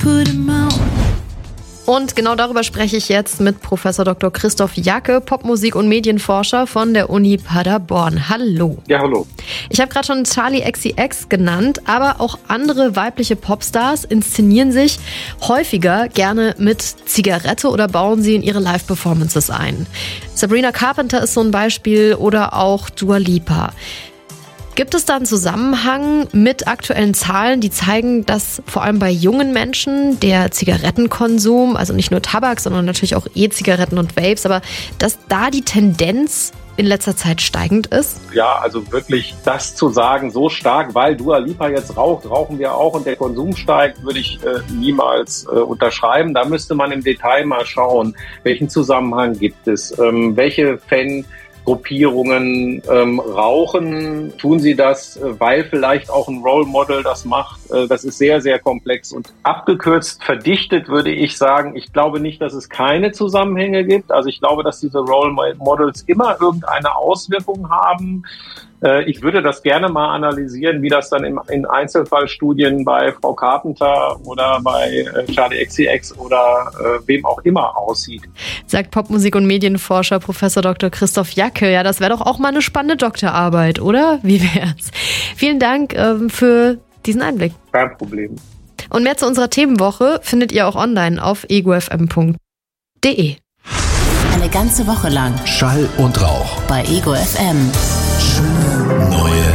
put him out. Und genau darüber spreche ich jetzt mit Professor Dr. Christoph Jacke, Popmusik- und Medienforscher von der Uni Paderborn. Hallo. Ja, hallo. Ich habe gerade schon Charli XCX genannt, aber auch andere weibliche Popstars inszenieren sich häufiger gerne mit Zigarette oder bauen sie in ihre Live-Performances ein. Sabrina Carpenter ist so ein Beispiel oder auch Dua Lipa. Gibt es da einen Zusammenhang mit aktuellen Zahlen, die zeigen, dass vor allem bei jungen Menschen der Zigarettenkonsum, also nicht nur Tabak, sondern natürlich auch E-Zigaretten und Vapes, aber dass da die Tendenz in letzter Zeit steigend ist? Ja, also wirklich das zu sagen, so stark, weil Dua Lipa jetzt raucht, rauchen wir auch und der Konsum steigt, würde ich niemals unterschreiben. Da müsste man im Detail mal schauen, welchen Zusammenhang gibt es, welche Fangruppierungen rauchen, tun sie das, weil vielleicht auch ein Role Model das macht. Das ist sehr, sehr komplex und abgekürzt, verdichtet würde ich sagen, ich glaube nicht, dass es keine Zusammenhänge gibt. Also ich glaube, dass diese Role Models immer irgendeine Auswirkung haben. Ich würde das gerne mal analysieren, wie das dann in Einzelfallstudien bei Frau Carpenter oder bei Charli XCX oder wem auch immer aussieht. Sagt Popmusik- und Medienforscher Professor Dr. Christoph Jacke. Ja, das wäre doch auch mal eine spannende Doktorarbeit, oder? Wie wär's? Vielen Dank für diesen Einblick. Kein Problem. Und mehr zu unserer Themenwoche findet ihr auch online auf egofm.de. Eine ganze Woche lang Schall und Rauch bei Ego FM. Schöne neue